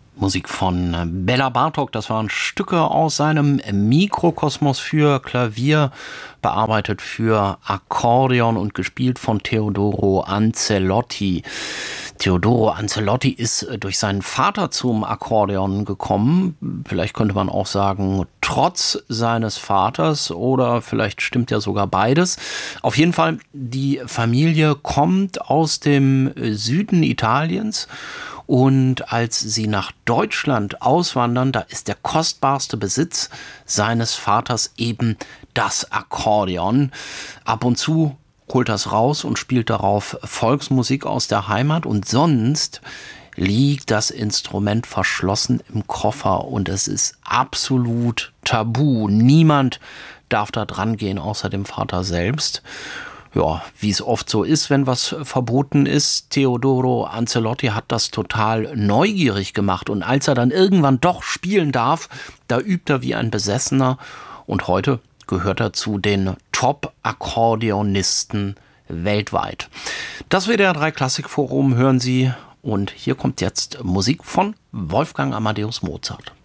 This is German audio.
Musik von Bela Bartok, das waren Stücke aus seinem Mikrokosmos für Klavier, bearbeitet für Akkordeon und gespielt von Teodoro Ancelotti. Teodoro Ancelotti ist durch seinen Vater zum Akkordeon gekommen. Vielleicht könnte man auch sagen, trotz seines Vaters, oder vielleicht stimmt ja sogar beides. Auf jeden Fall, die Familie kommt aus dem Süden Italiens. Und als sie nach Deutschland auswandern, da ist der kostbarste Besitz seines Vaters eben das Akkordeon. Ab und zu holt das raus und spielt darauf Volksmusik aus der Heimat. Und sonst liegt das Instrument verschlossen im Koffer und es ist absolut tabu. Niemand darf da dran gehen, außer dem Vater selbst. Ja, wie es oft so ist, wenn was verboten ist. Teodoro Ancelotti hat das total neugierig gemacht. Und als er dann irgendwann doch spielen darf, da übt er wie ein Besessener. Und heute gehört er zu den Top-Akkordeonisten weltweit. Das WDR 3 Klassikforum hören Sie. Und hier kommt jetzt Musik von Wolfgang Amadeus Mozart.